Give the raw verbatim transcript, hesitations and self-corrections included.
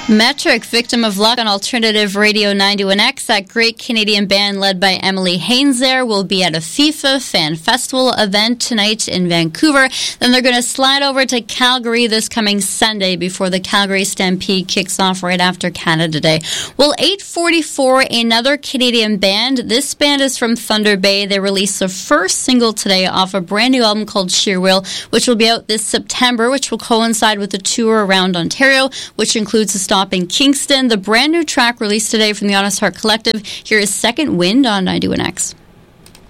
Metric, Victim of Luck on Alternative Radio ninety-one X. That great Canadian band led by Emily Haynes there will be at a FIFA Fan Festival event tonight in Vancouver. Then they're going to slide over to Calgary this coming Sunday before the Calgary Stampede kicks off right after Canada Day. Well, eight forty-four, another Canadian band. This band is from Thunder Bay. They released the first single today off a brand new album called Sheer Will, which will be out this September, which will coincide with the tour around Ontario, which includes a stop in Kingston. The brand new track released today from the Honest Heart Collective. Here is Second Wind on ninety-one X.